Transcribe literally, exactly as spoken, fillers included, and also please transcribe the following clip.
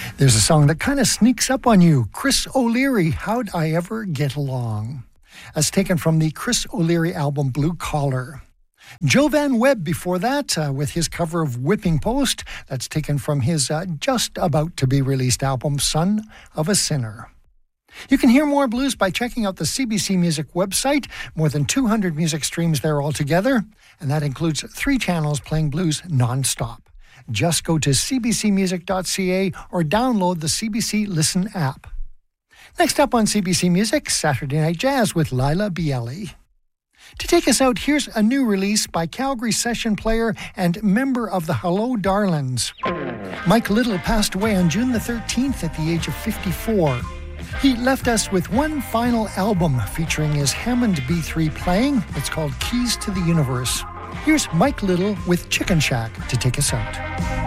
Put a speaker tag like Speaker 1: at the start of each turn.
Speaker 1: There's a song that kind of sneaks up on you. Chris O'Leary, How'd I Ever Get Along? That's taken from the Chris O'Leary album Blue Collar. Joe Van Webb before that uh, with his cover of Whipping Post. That's taken from his uh, just about to be released album Son of a Sinner. You can hear more blues by checking out the C B C Music website. More than two hundred music streams there altogether, and that includes three channels playing blues nonstop. Just go to c b c music dot c a or download the C B C Listen app. Next up on C B C Music, Saturday Night Jazz with Lila Bielli. To take us out, here's a new release by Calgary session player and member of the Hello Darlings. Mike Little passed away on June the thirteenth at the age of fifty-four. He left us with one final album featuring his Hammond B three playing. It's called Keys to the Universe. Here's Mike Little with Chicken Shack to take us out.